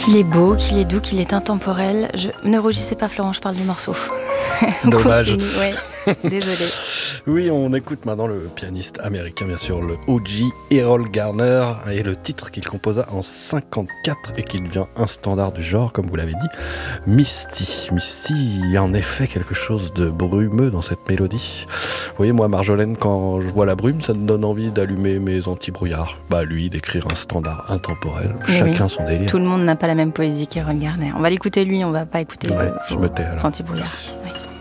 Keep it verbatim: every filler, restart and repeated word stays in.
Qu'il est beau, qu'il est doux, qu'il est intemporel. Je... Ne rougissez pas, Florent, je parle du morceau. Dommage. Ouais, désolé. Oui, on écoute maintenant le pianiste américain, bien sûr, le O G Errol Garner, et le titre qu'il composa en cinquante-quatre et qui devient un standard du genre, comme vous l'avez dit, Misty. Misty, il y a en effet quelque chose de brumeux dans cette mélodie. Vous voyez, moi, Marjolaine, quand je vois la brume, ça me donne envie d'allumer mes anti-brouillards. Bah, lui, d'écrire un standard intemporel. Mais Chacun oui, son délire. Tout le monde n'a pas la même poésie qu'Errol Garner. On va l'écouter lui, on va pas écouter Ouais, le je me tais alors. anti-brouillard. Oui.